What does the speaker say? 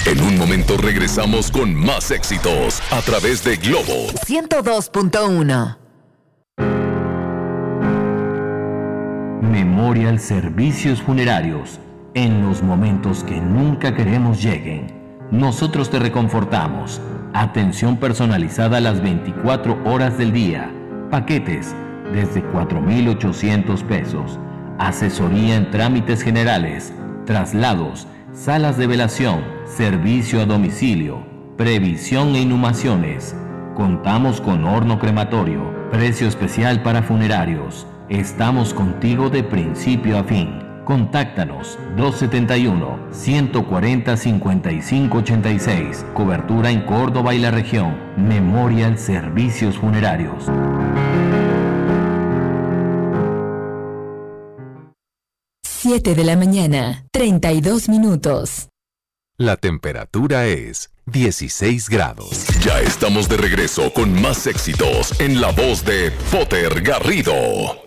En un momento regresamos con más éxitos a través de Globo 102.1. Memorial Servicios Funerarios. En los momentos que nunca queremos lleguen, nosotros te reconfortamos. Atención personalizada las 24 horas del día. Paquetes desde 4,800 pesos. Asesoría en trámites generales, traslados, salas de velación, servicio a domicilio, previsión e inhumaciones. Contamos con horno crematorio, precio especial para funerarios. Estamos contigo de principio a fin. Contáctanos 271-140-5586. Cobertura en Córdoba y la región. Memorial Servicios Funerarios. Siete de la mañana, 32 minutos. La temperatura es 16 grados. Ya estamos de regreso con más éxitos en la voz de Potter Garrido.